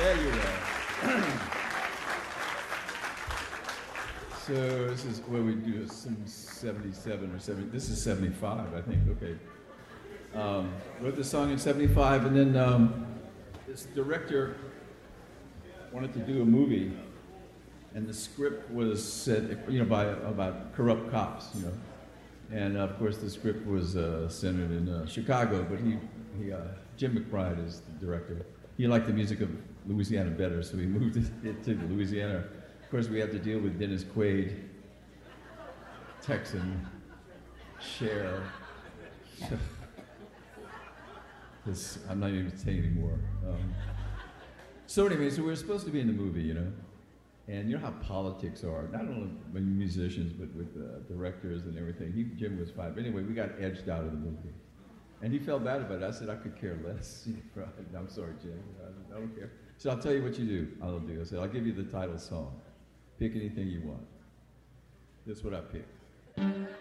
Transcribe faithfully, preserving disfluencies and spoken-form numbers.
There you go. So this is where we do some seventy-seven or seventy. This is seventy-five, I think. Okay. Um, wrote the song in seventy-five, and then um, this director wanted to do a movie, and the script was said, you know, by about corrupt cops, you know, and of course the script was uh, centered in uh, Chicago, but he, he uh, Jim McBride is the director. He liked the music of Louisiana better, so he moved it to Louisiana. Of course, we had to deal with Dennis Quaid, Texan, Cher. This, I'm not even saying anymore. Um, so anyway, so we were supposed to be in the movie, you know, and you know how politics are, not only with musicians, but with uh, directors and everything. He, Jim was fine. But anyway, we got edged out of the movie. And he felt bad about it. I said, I could care less. I'm sorry, Jim. I don't care. So I'll tell you what you do. I'll do. I said, I'll give you the title song. Pick anything you want. That's what I picked.